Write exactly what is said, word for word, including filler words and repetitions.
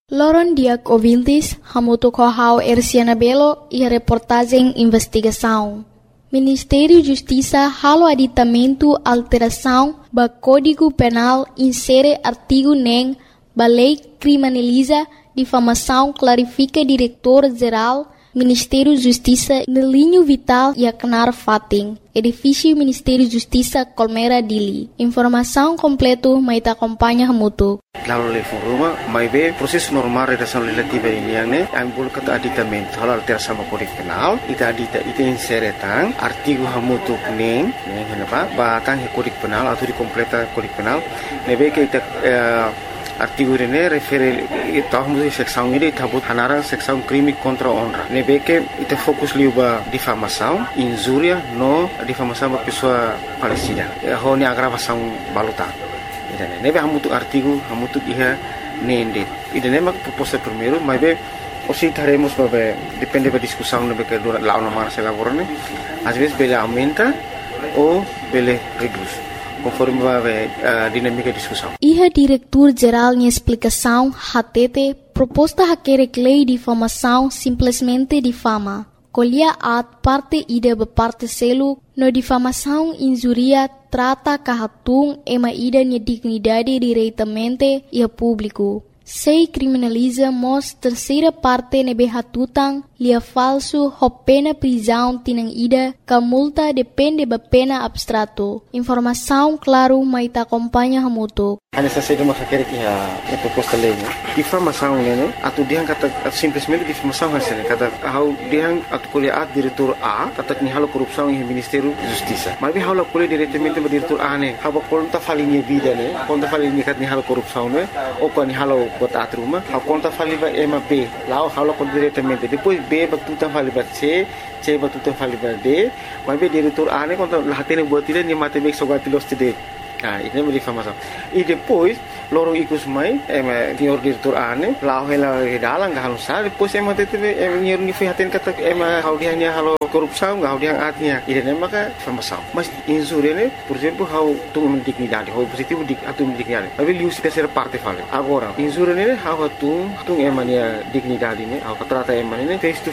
Loron diak ouvintes, hamuto corral Erciana Belo e a reportagem investigação. Ministério Justiça halo aditamento alteração ba Código Penal insere artigo nem ba lei criminaliza difamação clarifica diretor-geral Ministério Justiça no linho vital e acnar fating. Edifício Ministério Justiça Colmera Dili. Informação completo mai ta acompanha hamuto. Lalu level rumah, mai be proses normal redação legislativa ini yang ne, yang boleh kata aditamento hal alteração sama Kode Penal, ita adita ita insere tang artigo hamutu neng, neng kenapa? Batang Kode Penal atau di completa Kode Penal, nebe ke ita uh, artigo ini refere ita hamutu seksão ini ita but hanarang seksão crime contra honra. Nebe ke ita fokus liuba difamação, injúria, no difamação ba pessoa falecida. Ho ni agravação balutang. Idane nebe hamutu artigo hamutu iha nende idane mak proposta primeiro mas be osi taremos babe depende da discussão nebe que dura lá na marcha laborane às vezes bele aumenta ou bele reduz conforme babe a dinâmica de discussão. Iha diretor geral em explicação hatete proposta haquere lei de difamação simplesmente difama. Colhia at parte ida be parte selo no difamação injuria trata kahatung ema ida nia dignidade diretamente e a público. Sei criminaliza mos terceira parte nebe hatutang lia falso ho pena prisão tinang ida ka multa depende ba pena abstrato. Informação claro mai ta acompanha hamuto. Ana sa saída mas quer que a proposta lei, difamação né, atu diang kata simplesmente difamação hasil kata how diang atu colhe a diretor A kata ni halo korupsão em Ministério Justiça. Mas bi halo colhe diretamente ba diretor A né, haba conta falinha vida né, conta falinha kat ni halo korupsão né, ou kan ni halo bota atruma, ha conta faliba M B, lá halo conta diretamente. Depois B ba tuta faliba C, C ba tuta faliba D, mas bi diretor A né conta lahatene buat dia ni mate bek sogatilos tide. Ah, ini menjadi difamação. E depois, lorong ikut mai, em senhor diretor ane, lá ela dalang gak halus sah, depois em mate teve em nyer ni fihaten kata em hau dia nya halo korupsão, gak hau dia atnya. Ide nem maka difamação. Mas insure ne, por exemplo, hau tung dignidade, hau positivo dik atum dignidade. Tapi liu se terceira parte fale. Agora, insure ne hau tung tung em ania dignidade ne, hau trata em ne face to